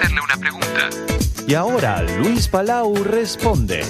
hacerle una pregunta. Y ahora Luis Palau responde.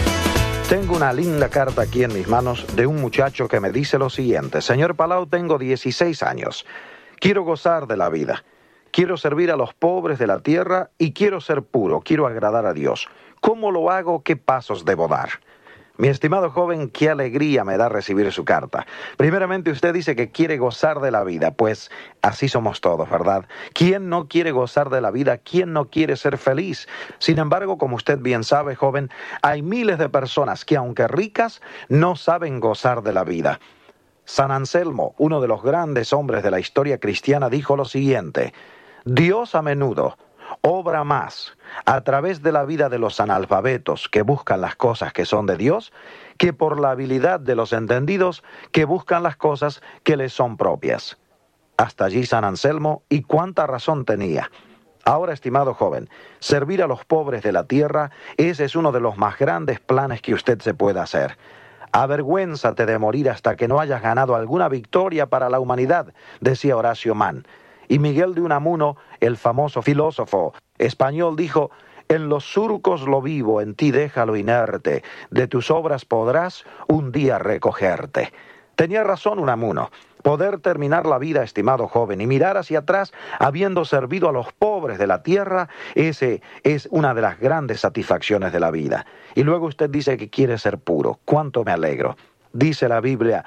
Tengo una linda carta aquí en mis manos de un muchacho que me dice lo siguiente: Señor Palau, tengo 16 años. Quiero gozar de la vida. Quiero servir a los pobres de la tierra y quiero ser puro, quiero agradar a Dios. ¿Cómo lo hago? ¿Qué pasos debo dar? Mi estimado joven, qué alegría me da recibir su carta. Primeramente, usted dice que quiere gozar de la vida, pues así somos todos, ¿verdad? ¿Quién no quiere gozar de la vida? ¿Quién no quiere ser feliz? Sin embargo, como usted bien sabe, joven, hay miles de personas que, aunque ricas, no saben gozar de la vida. San Anselmo, uno de los grandes hombres de la historia cristiana, dijo lo siguiente: Dios a menudo obra más a través de la vida de los analfabetos que buscan las cosas que son de Dios, que por la habilidad de los entendidos que buscan las cosas que les son propias. Hasta allí San Anselmo, y cuánta razón tenía. Ahora, estimado joven, servir a los pobres de la tierra, ese es uno de los más grandes planes que usted se puede hacer. Avergüénzate de morir hasta que no hayas ganado alguna victoria para la humanidad, decía Horacio Mann. Y Miguel de Unamuno, el famoso filósofo español, dijo: en los surcos lo vivo, en ti déjalo inerte, de tus obras podrás un día recogerte. Tenía razón Unamuno. Poder terminar la vida, estimado joven, y mirar hacia atrás habiendo servido a los pobres de la tierra, ese es una de las grandes satisfacciones de la vida. Y luego usted dice que quiere ser puro. ¡Cuánto me alegro! Dice la Biblia: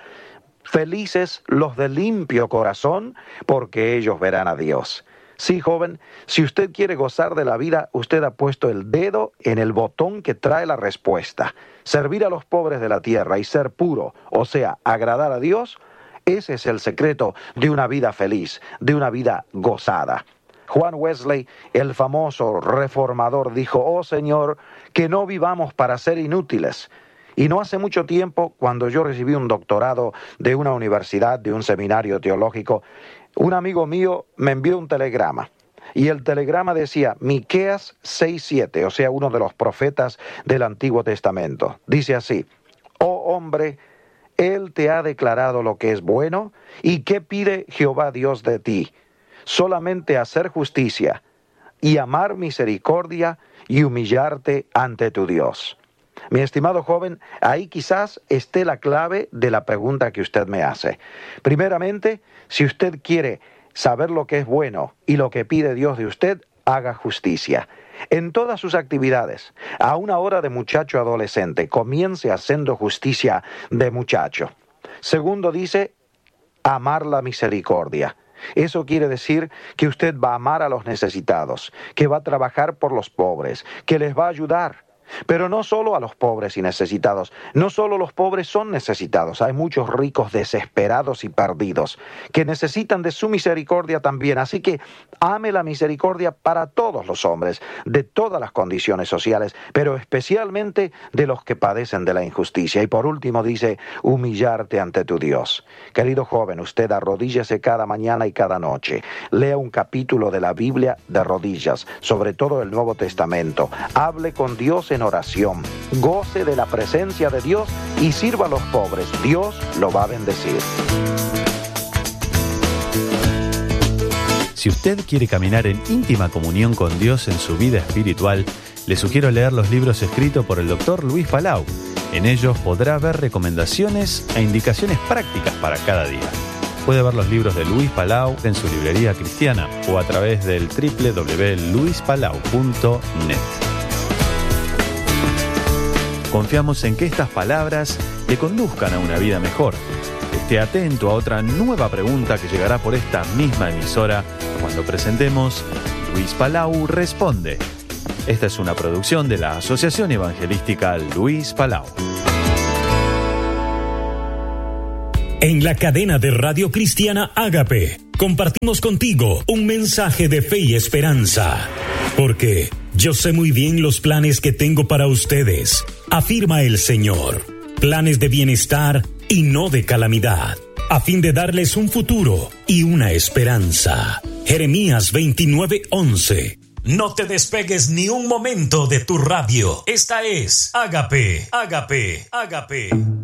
felices los de limpio corazón, porque ellos verán a Dios. Sí, joven, si usted quiere gozar de la vida, usted ha puesto el dedo en el botón que trae la respuesta. Servir a los pobres de la tierra y ser puro, o sea, agradar a Dios, ese es el secreto de una vida feliz, de una vida gozada. Juan Wesley, el famoso reformador, dijo: oh Señor, que no vivamos para ser inútiles. Y no hace mucho tiempo, cuando yo recibí un doctorado de una universidad, de un seminario teológico, un amigo mío me envió un telegrama. Y el telegrama decía Miqueas 6:7, o sea, uno de los profetas del Antiguo Testamento. Dice así: oh hombre, Él te ha declarado lo que es bueno, ¿y qué pide Jehová Dios de ti? Solamente hacer justicia, y amar misericordia, y humillarte ante tu Dios. Mi estimado joven, ahí quizás esté la clave de la pregunta que usted me hace. Primeramente, si usted quiere saber lo que es bueno y lo que pide Dios de usted, haga justicia. En todas sus actividades, a una hora de muchacho adolescente, comience haciendo justicia de muchacho. Segundo, dice, amar la misericordia. Eso quiere decir que usted va a amar a los necesitados, que va a trabajar por los pobres, que les va a ayudar. Pero no solo a los pobres y necesitados, no solo los pobres son necesitados, hay muchos ricos desesperados y perdidos que necesitan de su misericordia también, así que ame la misericordia para todos los hombres, de todas las condiciones sociales, pero especialmente de los que padecen de la injusticia. Y por último dice, humillarte ante tu Dios. Querido joven, usted arrodíllese cada mañana y cada noche, lea un capítulo de la Biblia de rodillas, sobre todo el Nuevo Testamento, hable con Dios en oración, goce de la presencia de Dios y sirva a los pobres. Dios lo va a bendecir. Si usted quiere caminar en íntima comunión con Dios en su vida espiritual, le sugiero leer los libros escritos por el Dr. Luis Palau. En ellos podrá ver recomendaciones e indicaciones prácticas para cada día. Puede ver los libros de Luis Palau en su librería cristiana o a través del www.luispalau.net. Confiamos en que estas palabras le conduzcan a una vida mejor. Esté atento a otra nueva pregunta que llegará por esta misma emisora cuando presentemos Luis Palau Responde. Esta es una producción de la Asociación Evangelística Luis Palau. En la cadena de Radio Cristiana Ágape, compartimos contigo un mensaje de fe y esperanza. Porque yo sé muy bien los planes que tengo para ustedes, afirma el Señor. Planes de bienestar y no de calamidad, a fin de darles un futuro y una esperanza. Jeremías 29:11. No te despegues ni un momento de tu radio. Esta es Ágape, Ágape, Ágape.